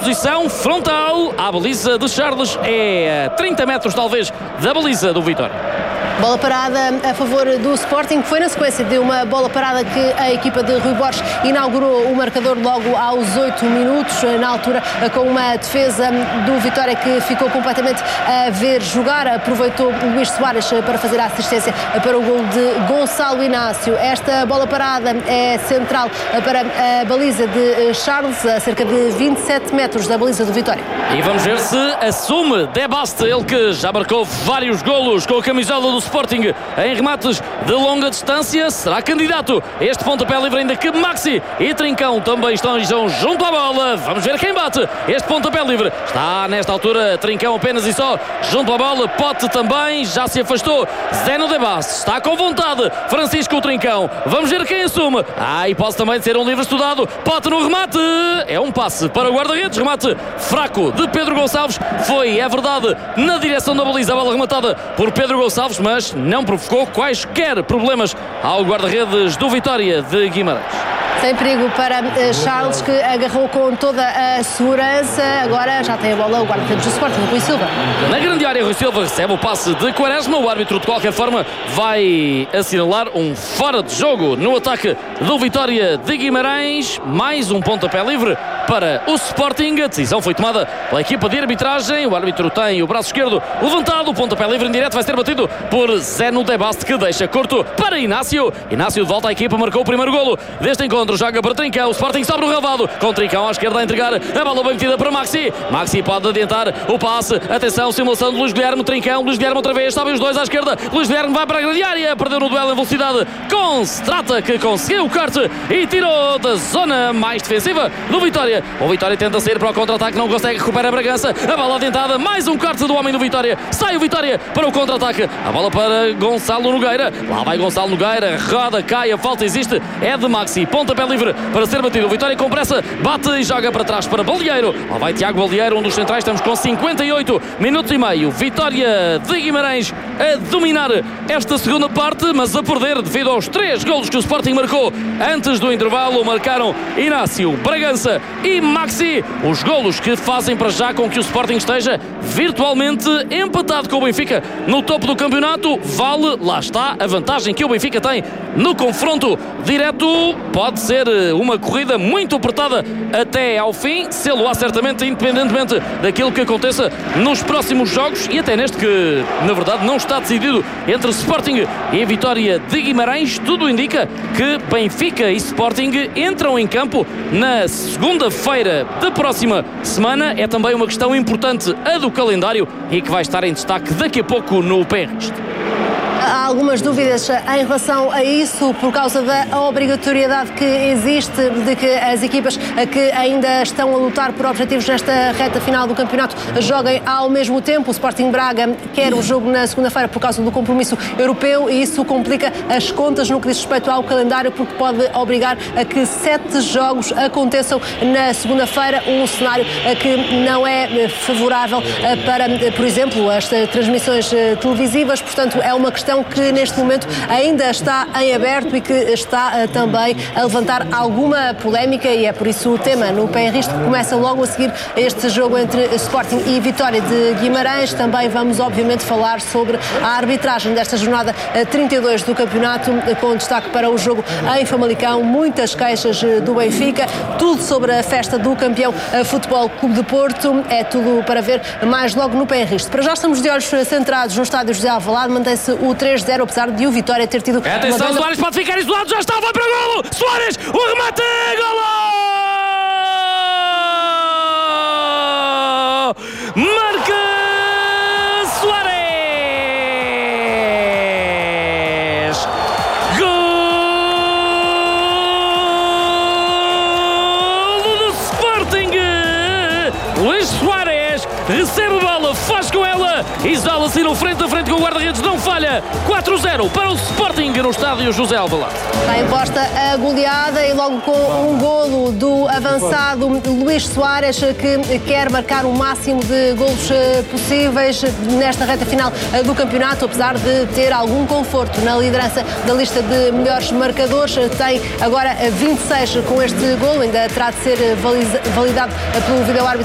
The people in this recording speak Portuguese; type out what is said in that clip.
posição frontal à baliza de Charles, é a 30 metros talvez da baliza do Vitória. Bola parada a favor do Sporting, que foi na sequência de uma bola parada que a equipa de Rui Borges inaugurou o marcador logo aos 8 minutos, na altura com uma defesa do Vitória que ficou completamente a ver jogar. Aproveitou o Luís Soares para fazer a assistência para o gol de Gonçalo Inácio. Esta bola parada é central para a baliza de Charles, a cerca de 27 metros da baliza do Vitória. E vamos ver se assume De Baste, ele que já marcou vários golos com a camisola do Sporting em remates de longa distância. Será candidato a este pontapé livre, ainda que Maxi e Trincão também estão junto à bola. Vamos ver quem bate este pontapé livre. Está nesta altura Trincão apenas e só junto à bola. Pote também, já se afastou Zeno De Baste, está com vontade Francisco Trincão. Vamos ver quem assume. E pode também ser um livre estudado. Pote no remate, é um passe para o guarda-redes, remate fraco de Pedro Gonçalves. Foi, é verdade, na direção da baliza, a bola rematada por Pedro Gonçalves, mas não provocou quaisquer problemas ao guarda-redes do Vitória de Guimarães. Sem perigo para Charles, que agarrou com toda a segurança. Agora já tem a bola o guarda-redes do Sporting, Rui Silva. Na grande área, Rui Silva recebe o passe de Quaresma. O árbitro, de qualquer forma, vai assinalar um fora de jogo no ataque do Vitória de Guimarães. Mais um pontapé livre para o Sporting. A decisão foi tomada pela equipa de arbitragem. O árbitro tem o braço esquerdo levantado. O pontapé livre em direto vai ser batido por Zeno De Baste, que deixa curto para Inácio. Inácio de volta à equipa, marcou o primeiro golo deste encontro. Joga para Trincão, o Sporting sobre o relvado, com Trincão à esquerda a entregar a bola bem metida para Maxi. Maxi pode adiantar o passe, atenção, simulação de Luís Guilherme. Trincão, Luís Guilherme outra vez, sobem os dois à esquerda. Luís Guilherme vai para a grande área, perdeu no duelo em velocidade com Strata, que conseguiu o corte e tirou da zona mais defensiva do Vitória. O Vitória tenta sair para o contra-ataque, não consegue, recupera a Bragança, a bola adiantada, mais um corte do homem do Vitória, sai o Vitória para o contra-ataque, a bola para Gonçalo Nogueira, lá vai Gonçalo Nogueira, roda, cai, a falta existe, é de Maxi, pontapé livre para ser batido. O Vitória com pressa, bate e joga para trás para Balieiro. Lá vai Tiago Balieiro, um dos centrais. Estamos com 58 minutos e meio. Vitória de Guimarães a dominar esta segunda parte, mas a perder devido aos 3 golos que o Sporting marcou antes do intervalo. Marcaram Inácio, Bragança e Maxi. Os golos que fazem para já com que o Sporting esteja virtualmente empatado com o Benfica no topo do campeonato. Vale, lá está, a vantagem que o Benfica tem no confronto direto. Pode ser uma corrida muito apertada até ao fim, sê-lo-á certamente, independentemente daquilo que aconteça nos próximos jogos, e até neste que, na verdade, não está decidido entre Sporting e Vitória de Guimarães. Tudo indica que Benfica e Sporting entram em campo na segunda-feira da próxima semana. É também uma questão importante a do calendário e que vai estar em destaque daqui a pouco no PRisto. Há algumas dúvidas em relação a isso, por causa da obrigatoriedade que existe de que as equipas que ainda estão a lutar por objetivos nesta reta final do campeonato joguem ao mesmo tempo. O Sporting Braga quer o jogo na segunda-feira por causa do compromisso europeu, e isso complica as contas no que diz respeito ao calendário, porque pode obrigar a que 7 jogos aconteçam na segunda-feira, um cenário que não é favorável para, por exemplo, as transmissões televisivas. Portanto, é uma questão que neste momento ainda está em aberto e que está também a levantar alguma polémica, e é por isso o tema no PRisto que começa logo a seguir este jogo entre Sporting e Vitória de Guimarães. Também vamos obviamente falar sobre a arbitragem desta jornada 32 do campeonato, com destaque para o jogo em Famalicão, muitas queixas do Benfica, tudo sobre a festa do campeão Futebol Clube de Porto. É tudo para ver mais logo no PRisto. Para já estamos de olhos centrados no estádio José Alvalade, mantém-se o 3-0, apesar de o Vitória ter tido... Atenção, Soares pode ficar isolado, já está, vai para o golo! Soares, o remate, golo! Marca Soares! Golo do Sporting! Luís Soares recebe a bola, faz com ela, isola-se no frente a frente com o guarda-redes, não falha. 4-0 para o Sporting no estádio José Alvalade. Está imposta a goleada, e logo com um golo do avançado Luís Soares, que quer marcar o máximo de golos possíveis nesta reta final do campeonato, apesar de ter algum conforto na liderança da lista de melhores marcadores. Tem agora 26 com este golo, ainda terá de ser validado pelo vídeo-árbitro